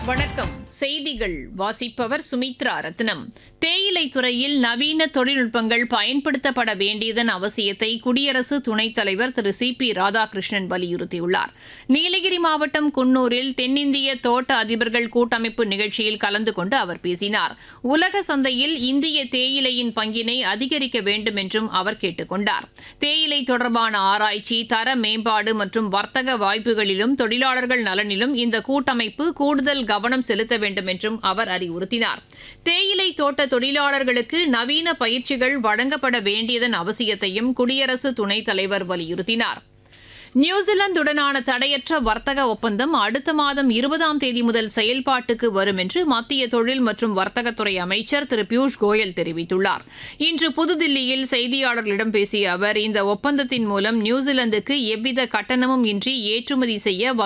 வணக்கம். செய்திகள் வாசிப்பவர் சுமித்ரா ரத்னம். தேயிலை துறையில் நவீன தொழில்நுட்பங்கள் பயன்படுத்தப்பட வேண்டியதன் அவசியத்தை குடியரசு துணைத் தலைவர் திரு சி.பி. ராதாகிருஷ்ணன் வலியுறுத்தியுள்ளார். நீலகிரி மாவட்டம் குன்னூரில் தென்னிந்திய தோட்ட அதிபர்கள் கூட்டமைப்பு நிகழ்ச்சியில் கலந்து கொண்டு அவர் பேசினார். உலக சந்தையில் இந்திய தேயிலையின் பங்கினை அதிகரிக்க வேண்டும் என்றும் அவர் கேட்டுக் கொண்டார். தேயிலை தொடர்பான ஆராய்ச்சி, தர மேம்பாடு மற்றும் வர்த்தக வாய்ப்புகளிலும் தொழிலாளர்கள் நலனிலும் இந்த கூட்டமைப்பு கூடுதல் கவனம் செலுத்த வேண்டும் என்றும் அவர் அறிவுறுத்தினார். தேயிலை தோட்ட தொழிலாளர்களுக்கு நவீன பயிற்சிகள் வழங்கப்பட வேண்டியதன் அவசியத்தையும் குடியரசு துணைத் தலைவர் வலியுறுத்தினார். நியூசிலாந்துடனான தடையற்ற வர்த்தக ஒப்பந்தம் அடுத்த மாதம் 20ஆம் தேதி முதல் செயல்பாட்டுக்கு வரும் என்று மத்திய தொழில் மற்றும் வர்த்தகத்துறை அமைச்சர் திரு பியூஷ் கோயல் தெரிவித்துள்ளார். இன்று புதுதில்லியில் செய்தியாளர்களிடம் பேசிய அவர், இந்த ஒப்பந்தத்தின் மூலம் நியூசிலாந்துக்கு எவ்வித கட்டணமும் இன்றி ஏற்றுமதி செய்ய